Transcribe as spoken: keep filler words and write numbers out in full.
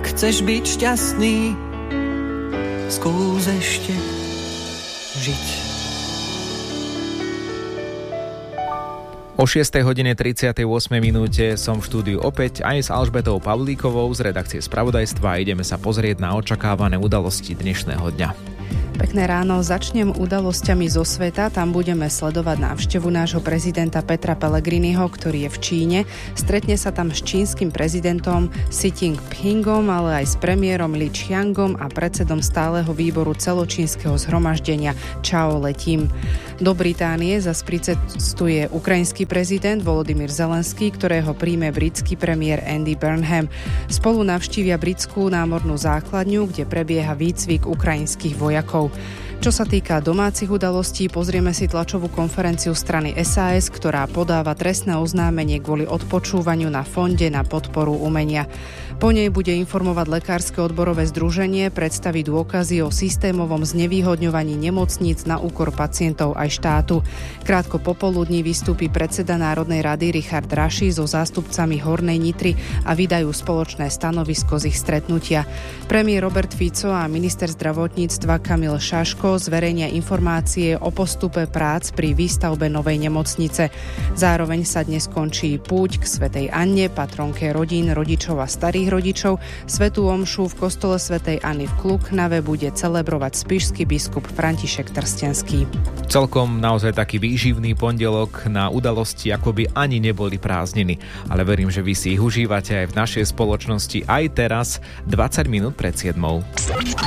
Ak chceš byť šťastný, skús ešte žiť. O šiestej hodine tridsiatej ôsmej minúte som v štúdiu opäť aj s Alžbetou Pavlíkovou z redakcie Spravodajstva a ideme sa pozrieť na očakávané udalosti dnešného dňa. Pekné ráno, začnem udalosťami zo sveta. Tam budeme sledovať návštevu nášho prezidenta Petra Pellegriniho, ktorý je v Číne. Stretne sa tam s čínskym prezidentom Xi Jinpingom, ale aj s premiérom Li Qiangom a predsedom stáleho výboru celočínskeho zhromaždenia Chao Letím. Do Británie zas pricestuje ukrajinský prezident Volodymyr Zelenský, ktorého príjme britský premiér Andy Burnham. Spolu navštívia britskú námornú základňu, kde prebieha výcvik ukrajinských vojakov. Čo sa týka domácich udalostí, pozrieme si tlačovú konferenciu strany es a es, ktorá podáva trestné oznámenie kvôli odpočúvaniu na fonde na podporu umenia. Po nej bude informovať lekárske odborové združenie, predstaví dôkazy o systémovom znevýhodňovaní nemocníc na úkor pacientov aj štátu. Krátko popoludní vystúpi predseda Národnej rady Richard Raši so zástupcami Hornej Nitry a vydajú spoločné stanovisko z ich stretnutia. Premiér Robert Fico a minister zdravotníctva Kamil Šaško zverejnia informácie o postupe prác pri výstavbe novej nemocnice. Zároveň sa dnes končí púť k svätej Anne, patronke rodín, rodičov a starých rodičov. Svätú omšu v kostole svätej Anny v Kluknave bude celebrovať spišský biskup František Trstenský. Celkom naozaj taký výživný pondelok, na udalosti akoby ani neboli prázdniny, ale verím, že vy si ich užívate aj v našej spoločnosti aj teraz, dvadsať minút pred siedmou.